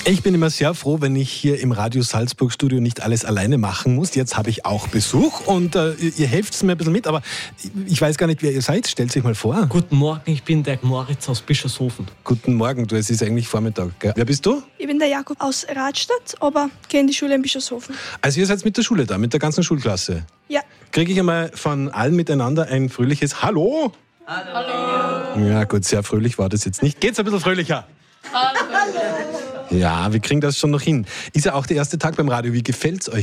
Ich bin immer sehr froh, wenn ich hier im Radio Salzburg Studio nicht alles alleine machen muss. Jetzt habe ich auch Besuch und ihr helft mir ein bisschen mit, aber ich weiß gar nicht, wer ihr seid. Stellt euch mal vor. Guten Morgen, ich bin der Moritz aus Bischofshofen. Guten Morgen, es ist eigentlich Vormittag, gell? Wer bist du? Ich bin der Jakob aus Radstadt, aber gehe in die Schule in Bischofshofen. Also ihr seid mit der Schule da, mit der ganzen Schulklasse? Ja. Kriege ich einmal von allen miteinander ein fröhliches Hallo? Hallo. Ja gut, sehr fröhlich war das jetzt nicht. Geht's ein bisschen fröhlicher? Hallo. Ja, wir kriegen das schon noch hin. Ist ja auch der erste Tag beim Radio. Wie gefällt's euch?